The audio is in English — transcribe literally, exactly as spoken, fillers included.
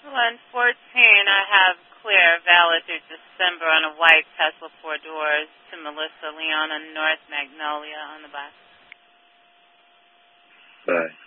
One fourteen, I have clear, valid through December on a white Tesla four doors to Melissa Leon on North Magnolia on the bus. Bye.